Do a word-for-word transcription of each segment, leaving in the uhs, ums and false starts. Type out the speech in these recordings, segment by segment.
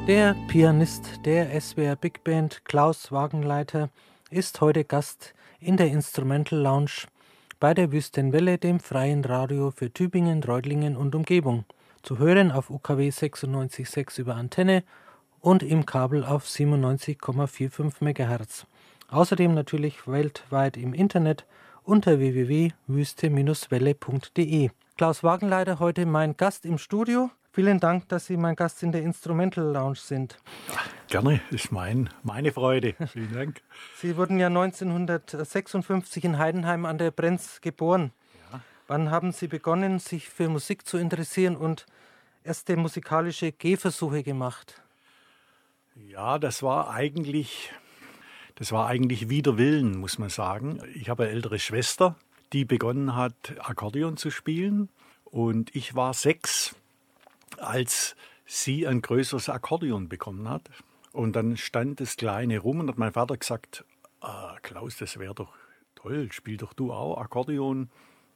Der Pianist der S W R Big Band Klaus Wagenleiter ist heute Gast in der Instrumental Lounge bei der Wüstenwelle, dem freien Radio für Tübingen, Reutlingen und Umgebung. Zu hören auf U K W sechsundneunzig Komma sechs über Antenne und im Kabel auf siebenundneunzig Komma fünfundvierzig Megahertz. Außerdem natürlich weltweit im Internet unter w w w punkt wüste Bindestrich welle punkt d e. Klaus Wagenleiter, heute mein Gast im Studio. Vielen Dank, dass Sie mein Gast in der Instrumental Lounge sind. Ach, gerne, ist mein, meine Freude. Vielen Dank. Sie wurden ja neunzehnhundertsechsundfünfzig in Heidenheim an der Brenz geboren. Ja. Wann haben Sie begonnen, sich für Musik zu interessieren und erste musikalische Gehversuche gemacht? Ja, das war eigentlich, das war eigentlich wider Willen, muss man sagen. Ich habe eine ältere Schwester, die begonnen hat, Akkordeon zu spielen. Und ich war sechs, als sie ein größeres Akkordeon bekommen hat. Und dann stand das Kleine rum und hat mein Vater gesagt, ah, Klaus, das wäre doch toll, spiel doch du auch Akkordeon.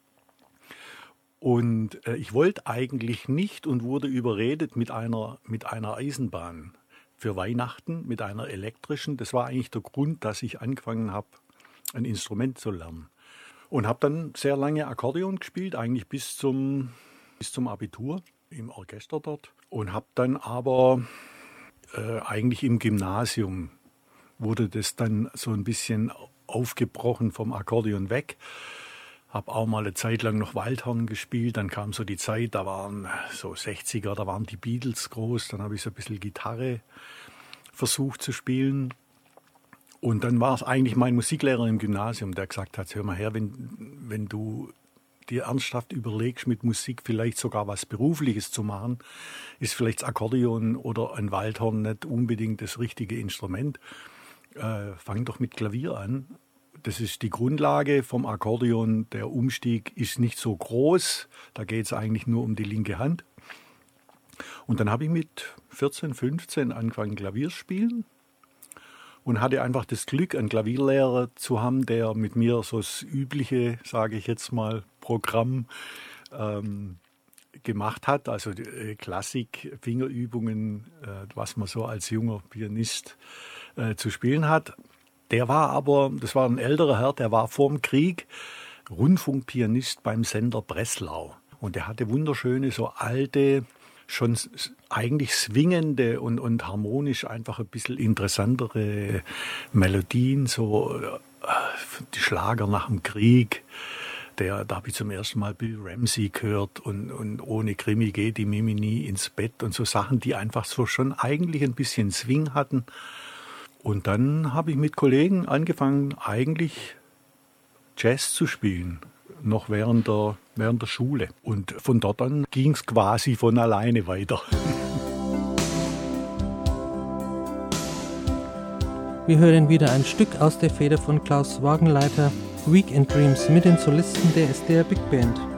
Und äh, ich wollte eigentlich nicht und wurde überredet mit einer, mit einer Eisenbahn für Weihnachten, mit einer elektrischen. Das war eigentlich der Grund, dass ich angefangen habe, ein Instrument zu lernen. Und habe dann sehr lange Akkordeon gespielt, eigentlich bis zum, bis zum Abitur im Orchester dort. Und habe dann aber äh, eigentlich im Gymnasium wurde das dann so ein bisschen aufgebrochen vom Akkordeon weg. Habe auch mal eine Zeit lang noch Waldhorn gespielt. Dann kam so die Zeit, da waren so sechziger, da waren die Beatles groß. Dann habe ich so ein bisschen Gitarre versucht zu spielen. Und dann war es eigentlich mein Musiklehrer im Gymnasium, der gesagt hat, hör mal her, wenn, wenn du dir ernsthaft überlegst, mit Musik vielleicht sogar was Berufliches zu machen, ist vielleicht das Akkordeon oder ein Waldhorn nicht unbedingt das richtige Instrument. Äh, fang doch mit Klavier an. Das ist die Grundlage vom Akkordeon. Der Umstieg ist nicht so groß. Da geht es eigentlich nur um die linke Hand. Und dann habe ich mit vierzehn, fünfzehn angefangen Klavier spielen und hatte einfach das Glück, einen Klavierlehrer zu haben, der mit mir so das übliche, sage ich jetzt mal, Programm ähm, gemacht hat. Also äh, Klassik, Fingerübungen, äh, was man so als junger Pianist äh, zu spielen hat. Der war aber, das war ein älterer Herr, der war vorm Krieg Rundfunkpianist beim Sender Breslau. Und der hatte wunderschöne, so alte, schon eigentlich swingende und, und harmonisch einfach ein bisschen interessantere Melodien, so äh, die Schlager nach dem Krieg. Der, da habe ich zum ersten Mal Bill Ramsey gehört und, und ohne Krimi geht die Mimi nie ins Bett und so Sachen, die einfach so schon eigentlich ein bisschen Swing hatten. Und dann habe ich mit Kollegen angefangen, eigentlich Jazz zu spielen, noch während der, während der Schule. Und von dort an ging es quasi von alleine weiter. Wir hören wieder ein Stück aus der Feder von Klaus Wagenleiter, Weekend Dreams, mit den Solisten der S D R Big Band.